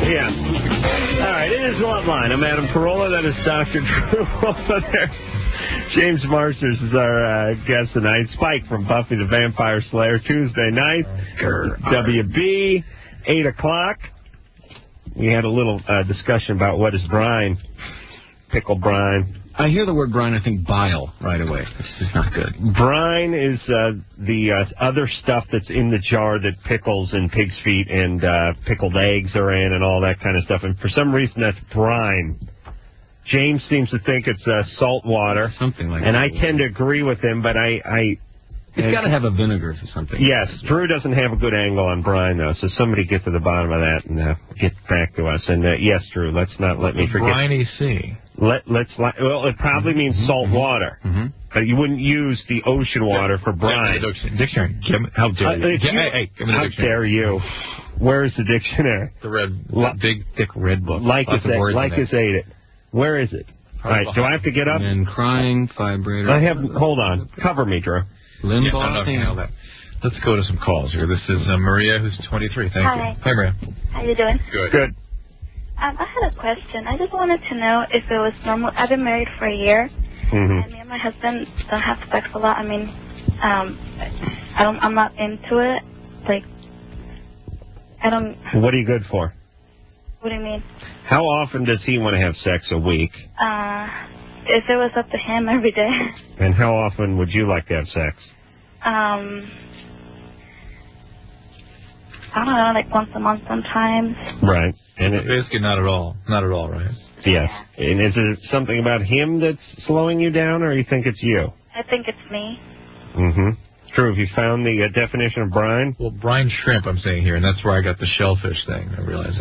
Yeah. All right, it is Love Line. I'm Adam Carolla. That is Dr. Drew over there. James Marsters is our guest tonight. Spike from Buffy the Vampire Slayer, Tuesday night. WB, 8 o'clock. We had a little discussion about what is brine. Pickle brine. I hear the word brine, I think bile right away. It's just not good. Brine is the other stuff that's in the jar that pickles and pig's feet and pickled eggs are in and all that kind of stuff. And for some reason, that's brine. James seems to think it's salt water. Something like and that. And I tend to agree with him, but it's got to have a vinegar or something. Yes, Drew doesn't have a good angle on brine, though, so somebody get to the bottom of that and get back to us. And yes, Drew, let's not let me forget. Briny sea. Well, it probably means salt water, but you wouldn't use the ocean water for brine. Dictionary. How dare you? Hey, give me the dictionary. How dare you? Where is the dictionary? The big, thick red book. Lycus ate it. Where is it? All right, do I have to get up? And crying, vibrator. Hold on. Cover me, Drew. Limbaugh. Let's go to some calls here. This is Maria, who's 23. Thank you. Hi, Maria. How you doing? Good. I had a question. I just wanted to know if it was normal. I've been married for a year, and me and my husband don't have sex a lot. I mean, I'm not into it. Like, I don't. What are you good for? What do you mean? How often does he want to have sex a week? If it was up to him, every day. And how often would you like to have sex? I don't know, like once a month sometimes. Right. And basically not at all. Not at all, right? Yes. Yeah. And is it something about him that's slowing you down, or you think it's you? I think it's me. Drew, have you found the definition of brine? Well, brine shrimp, I'm saying here, and that's where I got the shellfish thing, I realize.